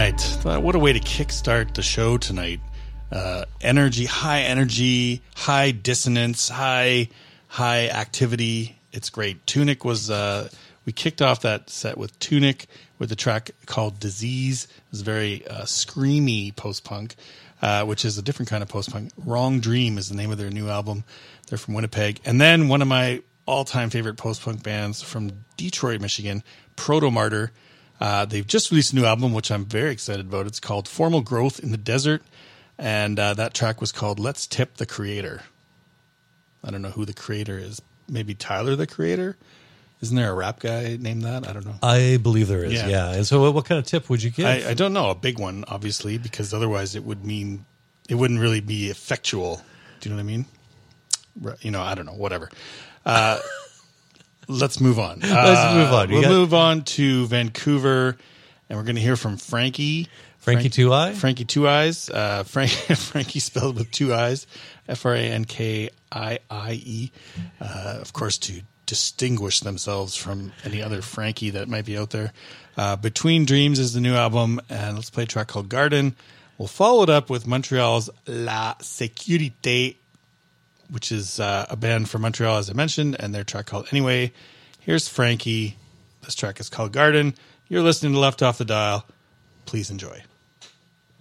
right. What a way to kickstart the show tonight. High energy, high dissonance, high activity. It's great. Tunic was, we kicked off that set with Tunic with a track called Disease. It was very screamy post-punk, which is a different kind of post-punk. Wrong Dream is the name of their new album. They're from Winnipeg. And then one of my all-time favorite post-punk bands from Detroit, Michigan, Proto Martyr. They've just released a new album, which I'm very excited about. It's called Formal Growth in the Desert, and that track was called Let's Tip the Creator. I don't know who the creator is. Maybe Tyler, the Creator? Isn't there a rap guy named that? I don't know. I believe there is, yeah. And so what kind of tip would you give? I don't know. A big one, obviously, because otherwise it would mean it wouldn't really be effectual. Do you know what I mean? I don't know. Whatever. Let's move on. We'll move on to Vancouver, and we're going to hear from Frankie. Frankie Two Eye? Frankie Two Eyes. Frankie spelled with two eyes. Frankiie. Of course, to distinguish themselves from any other Frankie that might be out there. Between Dreams is the new album, and let's play a track called Garden. We'll follow it up with Montreal's La Sécurité, which is a band from Montreal, as I mentioned, and their track called Anyway. Here's Frankie. This track is called Garden. You're listening to Left Off the Dial. Please enjoy.